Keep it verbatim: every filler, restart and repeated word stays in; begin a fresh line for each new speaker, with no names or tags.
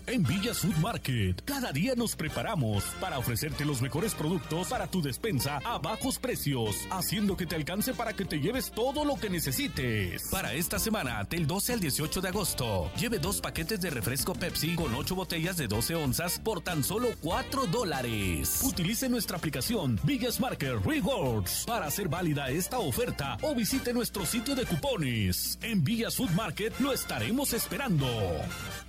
En Villas Food Market, cada día nos preparamos para ofrecerte los mejores productos para tu despensa a bajos precios, haciendo que te alcance para que te lleves todo lo que necesites. Para esta semana, del doce al dieciocho de agosto, lleve dos paquetes de refresco Pepsi con ocho botellas de doce onzas por tan solo cuatro dólares. Utilice nuestra aplicación Villas Market Rewards para hacer válida esta oferta o visite nuestro sitio de cupones. En Villas Food Market lo estaremos esperando.